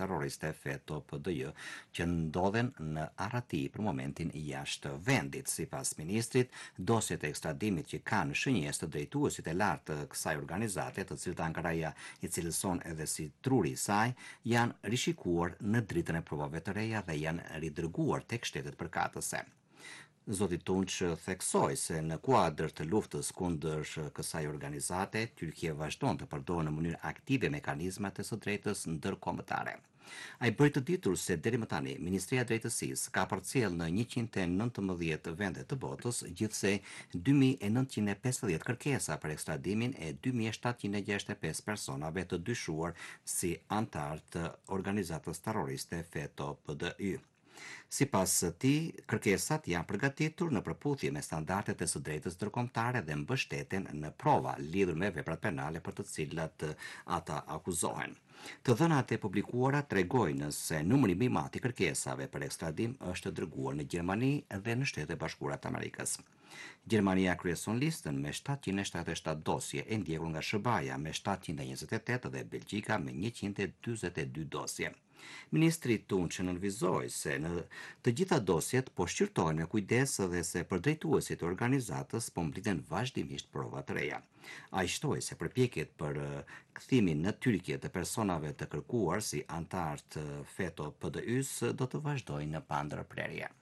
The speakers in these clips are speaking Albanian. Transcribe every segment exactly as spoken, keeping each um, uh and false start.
terroriste FETO P D J që ndodhen në Arati për momentin jashtë vendit. Sipas ministrit, dosjet e ekstradimit që kanë shënjes të drejtuesit e lartë të kësaj organizate, të cilët Ankaraja i cilëson edhe si truri i saj, janë rishikuar në dritën e provave të reja dhe janë ridërguar tek shtetet përkatëse. Zoti Tunç theksoi se në kuadër të luftës kundër kësaj organizate, Tyrkia vazhdon të përdorë në mënyrë aktive mekanizmat e së drejtës ndërkombëtare. Ai bëri të ditur se deri më tani Ministria e Drejtësisë ka përcjell në njëqind e nëntëmbëdhjetë vende të botës gjithsej dy mijë e nëntëqind e pesëdhjetë kërkesa për ekstradimin e dy mijë e shtatëqind e gjashtëdhjetë e pesë personave të dyshuar si antar të organizatës terroriste FETO P D Y. Sipas tij, kërkesat janë përgatitur në përputhje me standardet e së drejtës ndërkombëtare dhe mbështeten në prova lidhur me veprat penale për të cilat ata akuzohen. Të dhënat e publikuara tregojnë se numri më i madh i kërkesave për ekstradim është dërguar në Gjermani dhe në Shtetet e Bashkuara të Amerikës. Gjermania kryeson listën me shtatëqind e shtatëdhjetë e shtatë dosje, e ndjekur nga S B A-ja me shtatëqind e njëzet e tetë dhe Belgjika me njëqind e dyzet e dy dosje. Ministri Tunç nënvizoi se në të gjitha dosjet po shqyrtohen me kujdes dhe se për drejtuesit e organizatës po mblidhen vazhdimisht prova të reja. Ai shtoi se përpjekjet për kthimin në Tyrki të personave të kërkuar si antar të FETO P D Y-s do të vazhdojnë në pandërprerje.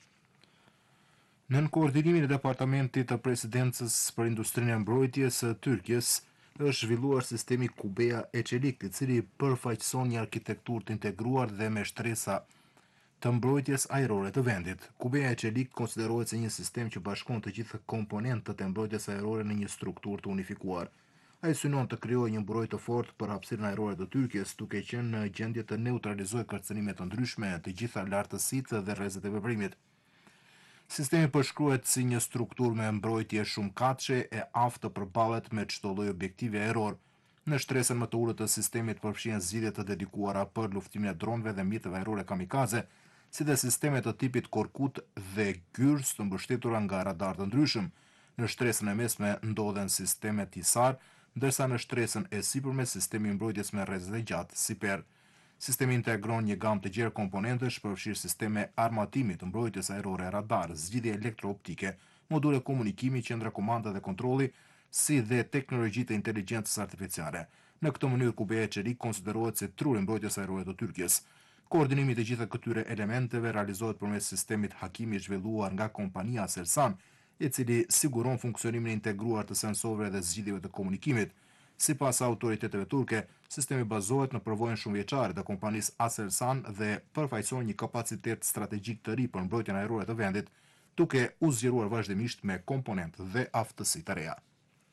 Nën koordinimin e Departamentit të Presidencës për Industrinë e Mbrojtjes së Tyrkisë, është zhvilluar sistemi Kubeja e Çelik, i cili përfaqëson një arkitekturë të integruar dhe me shtresa të mbrojtjes ajrore të vendit. Kubeja e Çelik konsiderohet si një sistem që bashkon të gjithë komponentët e mbrojtjes ajrore në një strukturë të unifikuar. Ai synon të krijojë një mbrojtje të fortë për hapësirën ajrore të Tyrkisë, duke qenë në gjendje të neutralizojë kërcënime të ndryshme, të gjitha lartësitë dhe rrezet e veprimit. Sistemi përshkruhet si një strukturë me mbrojtje shumëkatëshe e aftë të përballet me çdo lloj objektivi ajror. Në shtresën më të ulët të sistemit përfshihen zgjidhje të dedikuara për luftimin e dronëve dhe mjeteve ajrore kamikaze, si dhe sisteme të tipit Korkut dhe Gyrs të mbështetura nga radar të ndryshëm. Në shtresën e mesme ndodhen sistemet Hisar, ndërsa në shtresën e sipërme sistemi mbrojtjes me rrezet e gjatë Siper. Sistemi integron një gamë të gjerë komponentesh, përfshirë sisteme armatimi të mbrojtjes ajrore, radar, zgjidhje elektrooptike, module komunikimi, qendra komanda dhe kontrolli, si dhe teknologji të inteligjencës artificiale. Në këtë mënyrë Kubeja e Çelik konsiderohet si truri mbrojtjes ajrore të Tyrkisë. Koordinimi të gjitha këtyre elementeve realizohet përmes sistemit hakimi i zhvilluar nga kompania Aselsan, i cili siguron funksionimin e integruar të sensorëve dhe zgjidhjeve të komunikimit. Sipas autoriteteve turke, sistemi bazohet në përvojën shumëvjeçare të kompanisë Aselsan dhe përfaqëson një kapacitet strategjik të ri për mbrojtjen ajrore të vendit, duke u zgjeruar vazhdimisht me komponentë dhe aftësi të reja.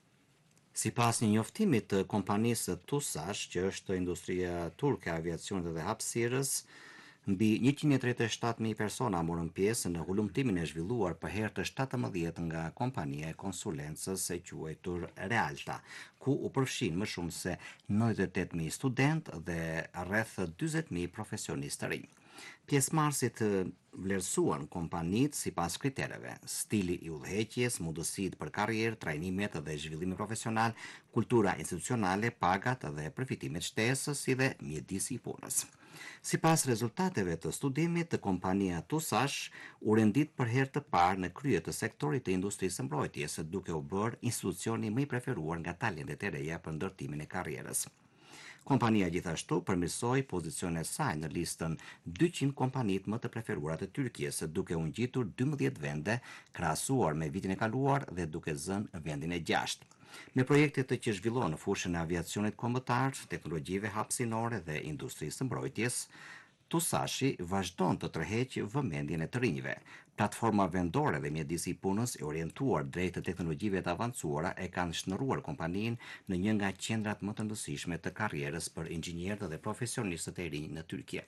Sipas një njoftimi të kompanisë TUSASH, që është industria turke e aviacionit dhe hapësirës, mbi njëqind e tridhjetë e shtatë mijë persona morën pjesë në hulumtimin e zhvilluar për herë të shtatëmbëdhjetë nga kompania e konsulencës e quajtur Realta, ku u përfshin më shumë se nëntëdhjetë e tetë mijë studentë dhe rreth dyzet mijë profesionistë të rinj. Pjesëmarrësit vlerësuan kompanitë sipas kritereve: stili i udhëheqjes, mundësitë për karrierë, trajnimet dhe zhvillimi profesional, kultura institucionale, pagat dhe përfitimet shtesës, si dhe mjedisi i punës. Sipas rezultateve të studimit, kompania TUSASH u rendit për herë të parë në krye të sektorit të industrisë së mbrojtjes, duke u bërë institucioni më i preferuar nga talentet e reja për ndërtimin e karrierës. Kompania gjithashtu përmirësoi pozicionin e saj në listën dyqind kompanitë më të preferuara të Tyrkisë, duke u ngjitur dymbëdhjetë vende krahasuar me vitin e kaluar dhe duke zënë vendin e gjashtë. Me projektet që zhvillon në fushën e aviacionit kombëtar, teknologjive hapësinore dhe industrisë së mbrojtjes, TUSASH-i vazhdon të tërheqë vëmendjen e të rinjve. Platforma vendore dhe mjedisi i punës e orientuar drejt të teknologjive të avancuara e kanë shndërruar kompaninë në një nga qendrat më të rëndësishme të karrierës për inxhinierët dhe profesionistët e rinj në Tyrki.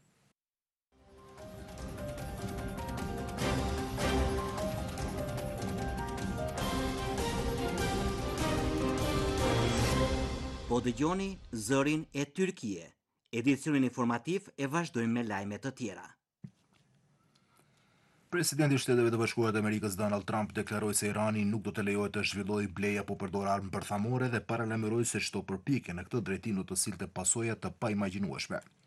Po dëgjoni Zërin e Tyrkie. Edicionin informativ e vazhdojmë me lajme të tjera. Presidenti i Shteteve të Bashkuara të Amerikës Donald Trump deklaroi se Irani nuk do të lejohet të zhvillojë blej apo përdor armë bërthamore dhe paralajmëroi se çdo përpjekje në këtë drejtim do të sillte pasoja të paimagjinueshme.